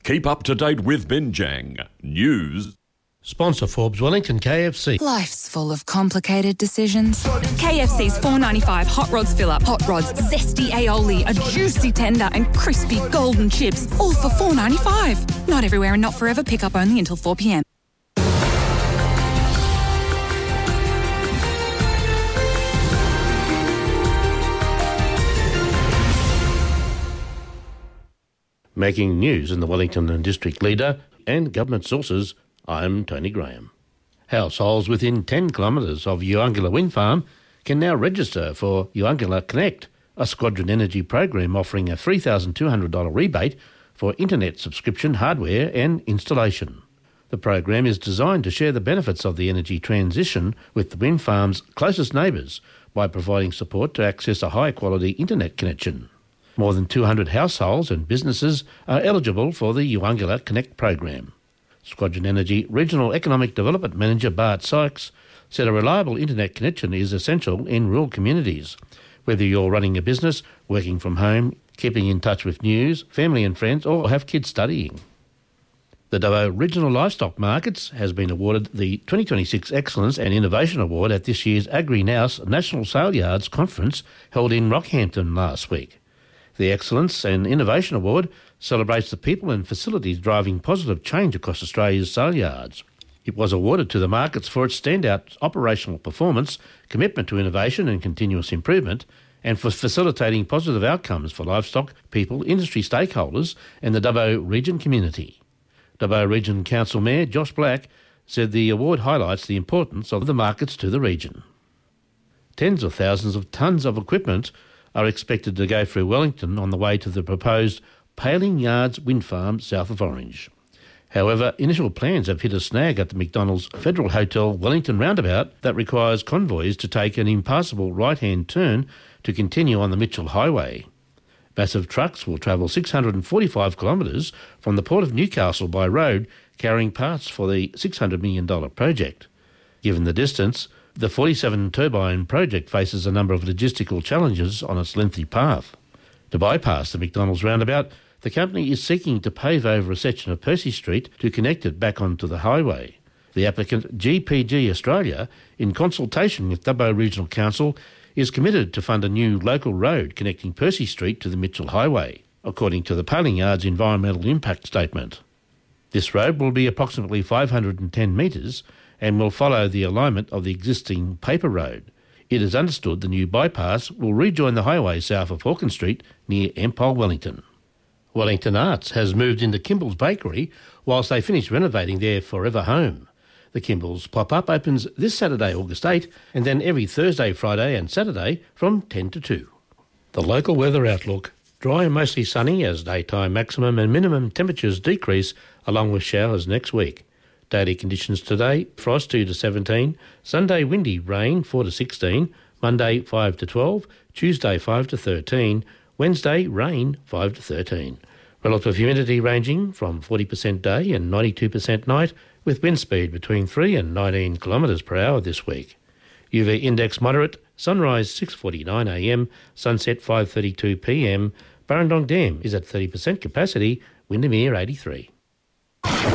Keep up to date with Binjang News. Sponsor Forbes Wellington KFC. Life's full of complicated decisions. KFC's $4.95 Hot Rods Fill-Up. Hot Rods, zesty aioli, a juicy tender and crispy golden chips, all for $4.95. Not everywhere and not forever. Pick up only until 4 p.m. Making news in the Wellington and District Leader and government sources, I'm Tony Graham. Households within 10 kilometres of Uangula Wind Farm can now register for Uangula Connect, a Squadron Energy program offering a $3,200 rebate for internet subscription hardware and installation. The program is designed to share the benefits of the energy transition with the wind farm's closest neighbours by providing support to access a high-quality internet connection. More than 200 households and businesses are eligible for the Uangula Connect program. Squadron Energy Regional Economic Development Manager Bart Sykes said a reliable internet connection is essential in rural communities. Whether you're running a business, working from home, keeping in touch with news, family and friends, or have kids studying. The Dubbo Regional Livestock Markets has been awarded the 2026 Excellence and Innovation Award at this year's Agri-Nous National Sale Yards Conference held in Rockhampton last week. The Excellence and Innovation Award celebrates the people and facilities driving positive change across Australia's sale yards. It was awarded to the markets for its standout operational performance, commitment to innovation and continuous improvement, and for facilitating positive outcomes for livestock, people, industry stakeholders and the Dubbo region community. Dubbo Region Council Mayor Josh Black said the award highlights the importance of the markets to the region. Tens of thousands of tonnes of equipment are expected to go through Wellington on the way to the proposed Paling Yards wind farm south of Orange. However, initial plans have hit a snag at the McDonald's Federal Hotel Wellington roundabout that requires convoys to take an impassable right-hand turn to continue on the Mitchell Highway. Massive trucks will travel 645 kilometres from the Port of Newcastle by road, carrying parts for the $600 million project. Given the distance, the 47-turbine project faces a number of logistical challenges on its lengthy path. To bypass the McDonald's roundabout, the company is seeking to pave over a section of Percy Street to connect it back onto the highway. The applicant, GPG Australia, in consultation with Dubbo Regional Council, is committed to fund a new local road connecting Percy Street to the Mitchell Highway, according to the Paling Yards Environmental Impact Statement. This road will be approximately 510 metres and will follow the alignment of the existing paper road. It is understood the new bypass will rejoin the highway south of Hawkins Street near Empole, Wellington. Wellington Arts has moved into Kimball's Bakery whilst they finish renovating their forever home. The Kimball's pop-up opens this Saturday, August 8, and then every Thursday, Friday and Saturday from 10 to 2. The local weather outlook: dry and mostly sunny as daytime maximum and minimum temperatures decrease along with showers next week. Daily conditions today: frost 2 to 17, Sunday windy, rain 4 to 16, Monday 5 to 12, Tuesday 5 to 13, Wednesday rain 5 to 13. Relative humidity ranging from 40% day and 92% night, with wind speed between 3 and 19 kilometres per hour this week. UV index moderate, sunrise 6:49am, sunset 5:32pm. Burrendong Dam is at 30% capacity, Windermere 83.